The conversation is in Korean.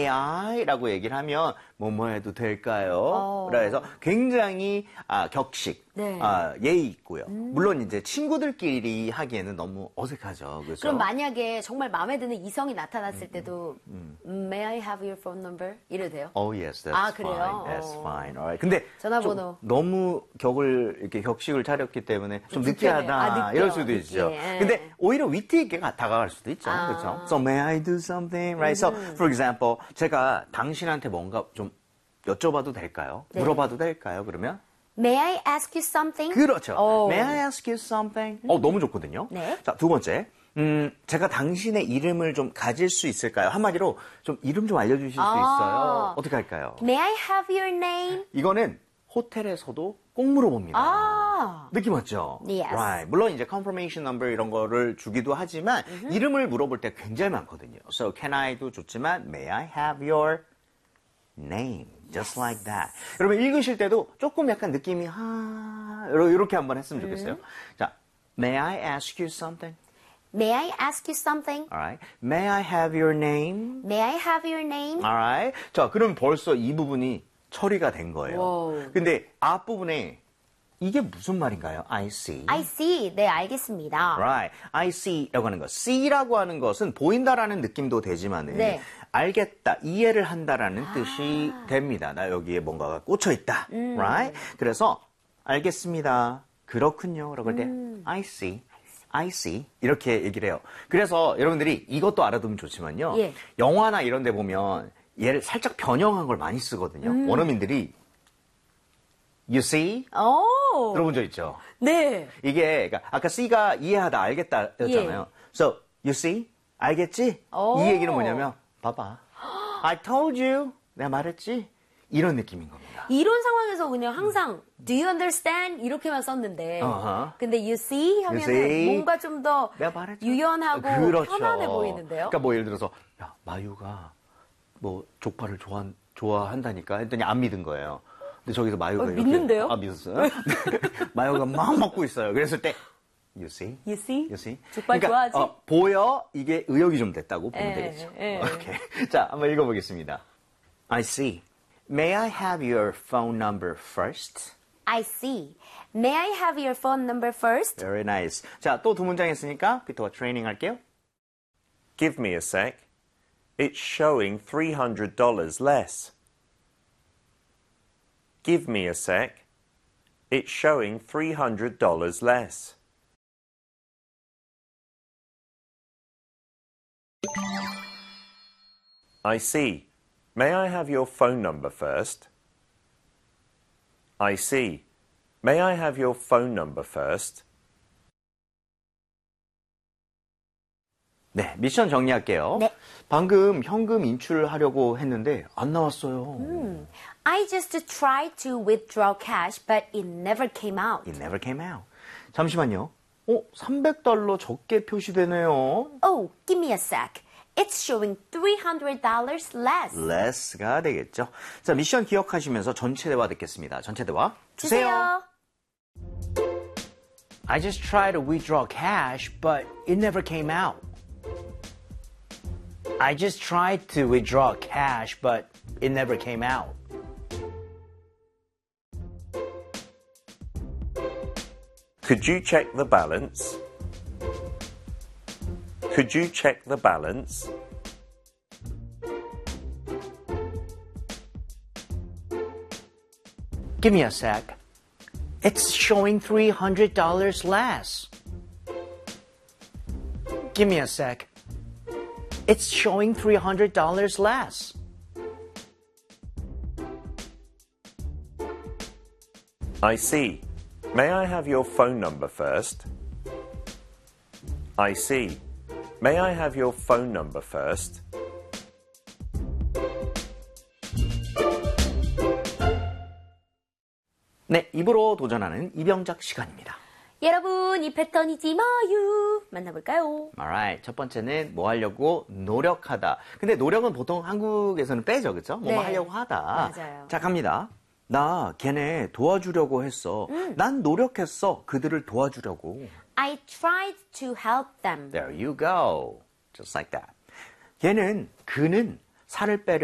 may I라고 얘기를 하면 뭐뭐 해도 될까요? 그래서 굉장히 격식, 네. 예의 있고요. 물론 이제 친구들끼리 하기에는 너무 어색하죠. 그렇죠? 그럼 만약에 정말 마음에 드는 이성이 나타났을 때도 May I have your phone number? 이래도 돼요? Oh yes, that's 그래요? fine. That's fine. Alright. 근데 전화번호. 너무 이렇게 격식을 차렸기 때문에 좀 느끼하다 느끼해요. 이럴 수도 있죠. 근데 오히려 위트 있게 다가갈 수도 있죠. 그렇죠? So may I do something? Right? So for example, 제가 당신한테 뭔가 좀 여쭤봐도 될까요? 네. 물어봐도 될까요? 그러면 May I ask you something? 그렇죠. May I ask you something? 너무 좋거든요. 네. 자, 두 번째. 제가 당신의 이름을 좀 가질 수 있을까요? 한마디로 좀 이름 좀 알려주실 수 있어요? 어떻게 할까요? May I have your name? 이거는 호텔에서도 꼭 물어봅니다. 느낌 왔죠? Yes. Right. 물론 이제 confirmation number 이런 거를 주기도 하지만 이름을 물어볼 때 굉장히 많거든요. So can I도 좋지만 may I have your name? Just like that. 여러분 읽으실 때도 조금 약간 느낌이 이렇게 한번 했으면 좋겠어요. 자, may I ask you something? May I ask you something? Alright. May I have your name? May I have your name? Alright. 자, 그럼 벌써 이 부분이 처리가 된 거예요. Wow. 근데 앞부분에 이게 무슨 말인가요? I see. I see. 네, 알겠습니다. Right. I see라고 하는 것. see라고 하는 것은 보인다라는 느낌도 되지만은 네. 알겠다, 이해를 한다라는 뜻이 됩니다. 나 여기에 뭔가가 꽂혀 있다. Right? 그래서 알겠습니다. 그렇군요. 라고 할 때 I see. I see. 이렇게 얘기를 해요. 그래서 여러분들이 이것도 알아두면 좋지만요. 예. 영화나 이런 데 보면 얘를 살짝 변형한 걸 많이 쓰거든요. 원어민들이 You see? 들어본 적 있죠? 네. 이게 그러니까 아까 C가 이해하다, 알겠다였잖아요. So, you see? 알겠지? 이 얘기는 뭐냐면 봐봐. I told you. 내가 말했지? 이런 느낌인 겁니다. 이런 상황에서 그냥 항상 Do you understand? 이렇게만 썼는데 근데 you see? 하면 You see? 뭔가 좀 더 유연하고 그렇죠. 편안해 보이는데요. 그러니까 뭐 예를 들어서 야, 마유가 뭐 족발을 좋아한다니까 했더니 안 믿은 거예요. 근데 저기서 마유가 이렇게 믿는데요? 믿었어요? 마유가 막 먹고 있어요. 그랬을 때 You see? You see? You see? 족발 그러니까, 좋아하지? 보여? 이게 의역이 좀 됐다고 보면 되겠죠. 오케이. 자, 한번 읽어보겠습니다. I see. May I have your phone number first? I see. May I have your phone number first? Very nice. 자, 또 두 문장 했으니까 피터가 트레이닝 할게요. Give me a sec. It's showing $300 less. Give me a sec. It's showing $300 less. I see. May I have your phone number first? I see. May I have your phone number first? 네, 미션 정리할게요. 네. 방금 현금 인출하려고 했는데 안 나왔어요. I just tried to withdraw cash, but it never came out. It never came out. 잠시만요. $300 적게 표시되네요. Oh, give me a sec. It's showing $300 less. less가 되겠죠. 자, 미션 기억하시면서 전체 대화 듣겠습니다. 전체 대화 주세요. I just tried to withdraw cash, but it never came out. I just tried to withdraw cash, but it never came out. Could you check the balance? Could you check the balance? Give me a sec. It's showing $300 less. Give me a sec. It's showing $300 less. I see. May I have your phone number first? I see. May I have your phone number first? 네, 입으로 도전하는 이병작 시간입니다. 여러분, 이 패턴이지 마유. 만나볼까요? Alright. 첫 번째는 뭐 하려고 노력하다. 근데 노력은 보통 한국에서는 빼죠, 그렇죠? 뭐 네. 하려고 하다. 맞아요. 자, 갑니다. 나 걔네 도와주려고 했어. 난 노력했어. 그들을 도와주려고. I tried to help them. There you go. Just like that. 그는 살을 빼려